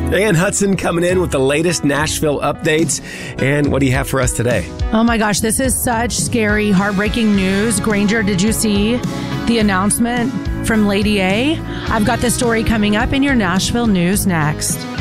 Ann Hudson coming in with the latest Nashville updates. And what do you have for us today? Oh my gosh, this is such scary, heartbreaking news. Granger, did you see the announcement from Lady A? I've got the story coming up in your Nashville news next.